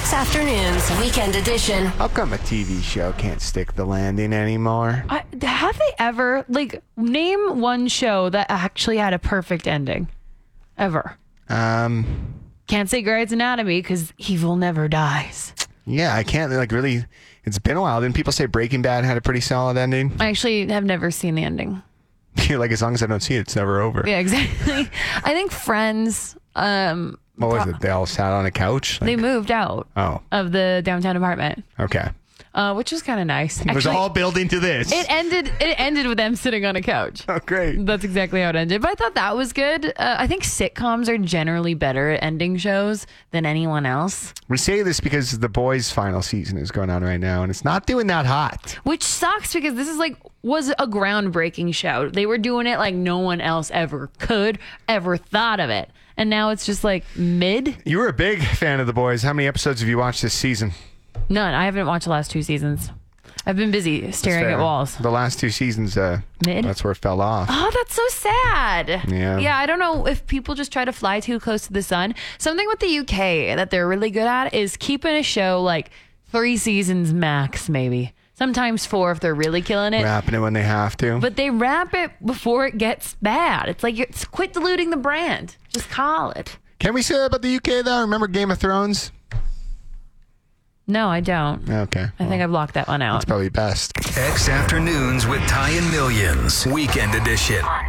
X Afternoons, Weekend Edition. How come a TV show can't stick the landing anymore? Have they ever, name one show that actually had a perfect ending? Ever? Can't say Grey's Anatomy because evil never dies. Yeah, I can't, really. It's been a while. Didn't people say Breaking Bad had a pretty solid ending? I actually have never seen the ending. As long as I don't see it, it's never over. Yeah, exactly. I think Friends... What was it? They all sat on a couch? They moved out of the downtown apartment. Okay. Which was kind of nice. It was all building to this. It ended with them sitting on a couch. Oh, great. That's exactly how it ended. But I thought that was good. I think sitcoms are generally better at ending shows than anyone else. We say this because The Boys' final season is going on right now, and it's not doing that hot. Which sucks because this is was a groundbreaking show. They were doing it like no one else ever thought of it. And now it's just mid. You were a big fan of The Boys. How many episodes have you watched this season? None. I haven't watched the last 2 seasons. I've been busy staring at walls. The last 2 seasons, mid? That's where it fell off. Oh, that's so sad. Yeah. Yeah, I don't know if people just try to fly too close to the sun. Something with the UK that they're really good at is keeping a show 3 seasons max, maybe. Sometimes 4 if they're really killing it. Wrapping it when they have to. But they wrap it before it gets bad. It's quit diluting the brand. Just call it. Can we say that about the UK, though? Remember Game of Thrones? No, I don't. Okay. I think I blocked that one out. That's probably best. X Afternoons with Ty and Millions, Weekend Edition.